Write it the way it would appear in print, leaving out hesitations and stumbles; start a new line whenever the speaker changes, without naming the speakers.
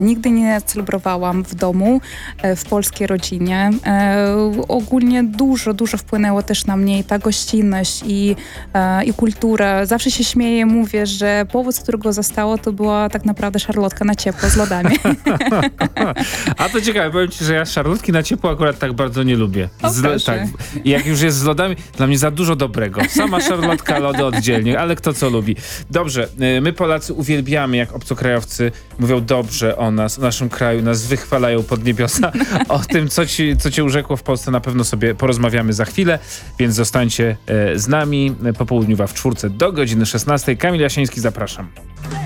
Nigdy nie celebrowałam w domu, w polskiej rodzinie. Ogólnie dużo wpłynęło też na mnie i ta gościnność i kultura. Zawsze się śmieję, mówię, że powód, z którego zostało, to była tak naprawdę szarlotka na ciepło z lodami.
A to ciekawe, powiem ci, że ja szarlotki na ciepło akurat tak bardzo nie lubię. Tak, jak już jest z lodami, dla mnie za dużo dobrego. Sama szarlotka, lody oddzielnie, ale kto co lubi. Dobrze, my Polacy uwielbiamy, jak obcokrajowcy mówią dobrze o nas, o naszym kraju, nas wychwalają pod niebiosa. O tym, co cię urzekło w Polsce, na pewno sobie porozmawiamy za chwilę, więc zostańcie z nami. Popołudniowa w 4 do godziny 16. Kamil Jasiński, zapraszam.